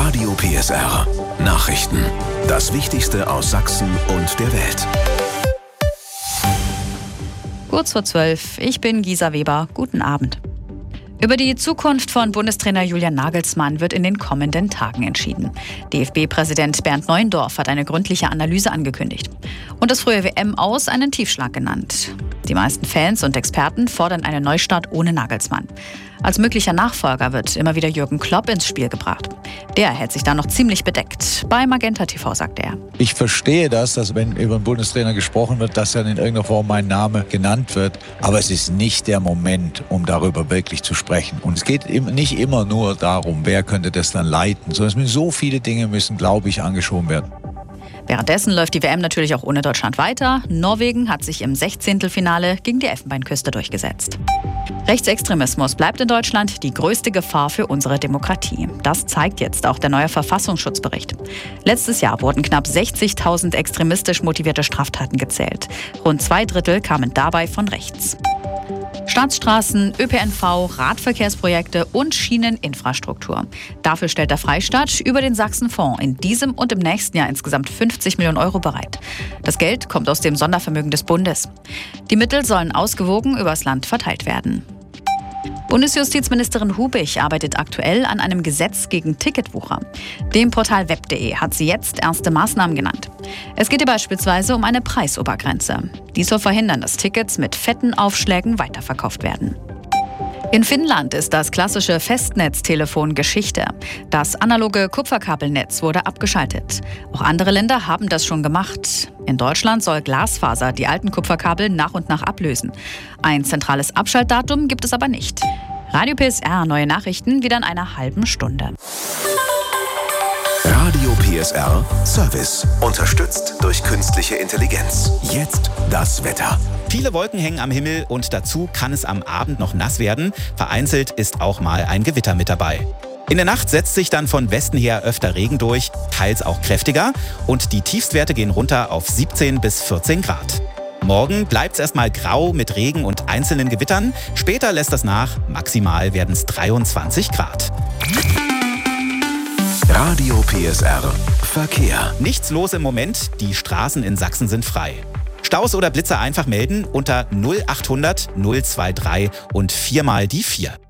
Radio PSR. Nachrichten. Das Wichtigste aus Sachsen und der Welt. Kurz vor 12. Ich bin Gisa Weber. Guten Abend. Über die Zukunft von Bundestrainer Julian Nagelsmann wird in den kommenden Tagen entschieden. DFB-Präsident Bernd Neuendorf hat eine gründliche Analyse angekündigt und das frühe WM-Aus einen Tiefschlag genannt. Die meisten Fans und Experten fordern einen Neustart ohne Nagelsmann. Als möglicher Nachfolger wird immer wieder Jürgen Klopp ins Spiel gebracht. Der hält sich da noch ziemlich bedeckt. Bei Magenta TV sagt er: Ich verstehe das, dass wenn über einen Bundestrainer gesprochen wird, dass dann in irgendeiner Form mein Name genannt wird. Aber es ist nicht der Moment, um darüber wirklich zu sprechen. Und es geht nicht immer nur darum, wer könnte das dann leiten, sondern so viele Dinge müssen, glaube ich, angeschoben werden. Währenddessen läuft die WM natürlich auch ohne Deutschland weiter. Norwegen hat sich im 16. gegen die Elfenbeinküste durchgesetzt. Rechtsextremismus bleibt in Deutschland die größte Gefahr für unsere Demokratie. Das zeigt jetzt auch der neue Verfassungsschutzbericht. Letztes Jahr wurden knapp 60.000 extremistisch motivierte Straftaten gezählt. Rund 2/3 kamen dabei von rechts. Staatsstraßen, ÖPNV, Radverkehrsprojekte und Schieneninfrastruktur. Dafür stellt der Freistaat über den Sachsenfonds in diesem und im nächsten Jahr insgesamt 50 Millionen Euro bereit. Das Geld kommt aus dem Sondervermögen des Bundes. Die Mittel sollen ausgewogen übers Land verteilt werden. Bundesjustizministerin Hubich arbeitet aktuell an einem Gesetz gegen Ticketwucher. Dem Portal web.de hat sie jetzt erste Maßnahmen genannt. Es geht ihr beispielsweise um eine Preisobergrenze. Die soll verhindern, dass Tickets mit fetten Aufschlägen weiterverkauft werden. In Finnland ist das klassische Festnetztelefon Geschichte. Das analoge Kupferkabelnetz wurde abgeschaltet. Auch andere Länder haben das schon gemacht. In Deutschland soll Glasfaser die alten Kupferkabel nach und nach ablösen. Ein zentrales Abschaltdatum gibt es aber nicht. Radio PSR, neue Nachrichten wieder in einer halben Stunde. Radio PSR Service. Unterstützt durch künstliche Intelligenz. Jetzt das Wetter. Viele Wolken hängen am Himmel und dazu kann es am Abend noch nass werden. Vereinzelt ist auch mal ein Gewitter mit dabei. In der Nacht setzt sich dann von Westen her öfter Regen durch, teils auch kräftiger. Und die Tiefstwerte gehen runter auf 17 bis 14 Grad. Morgen bleibt es erstmal grau mit Regen und einzelnen Gewittern. Später lässt das nach. Maximal werden es 23 Grad. Radio PSR Verkehr. Nichts los im Moment. Die Straßen in Sachsen sind frei. Staus oder Blitzer einfach melden unter 0800 023 und 4 mal die 4.